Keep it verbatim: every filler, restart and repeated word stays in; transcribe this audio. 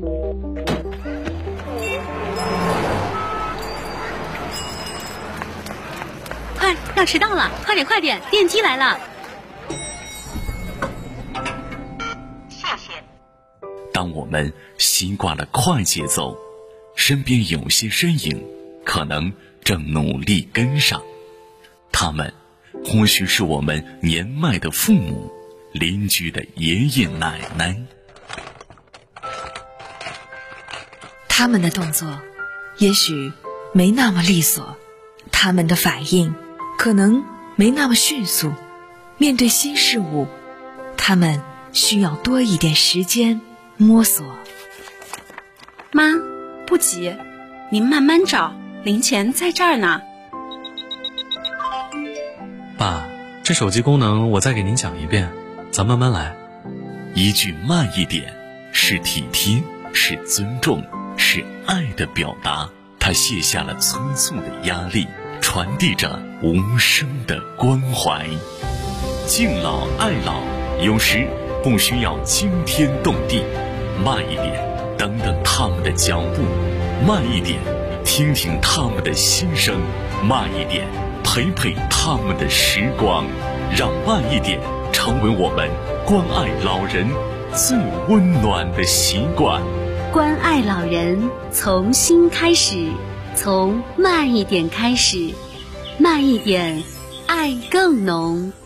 快，要迟到了，快点快点，电梯来了。 谢谢。 当我们习惯了快节奏，身边有些身影可能正努力跟上，他们或许是我们年迈的父母，邻居的爷爷奶奶。 他们的动作也许没那么利索，他们的反应可能没那么迅速，面对新事物，他们需要多一点时间摸索。 妈，不急，您慢慢找，零钱在这儿呢。 爸，这手机功能我再给您讲一遍，咱慢慢来。 一句慢一点，是体贴，是尊重，是爱的表达。他卸下了催促的压力，传递着无声的关怀。敬老爱老，有时不需要惊天动地，慢一点，等等他们的脚步；慢一点，听听他们的心声；慢一点，陪陪他们的时光。让慢一点成为我们关爱老人最温暖的习惯。 关爱老人，从心开始，从慢一点开始，慢一点，爱更浓。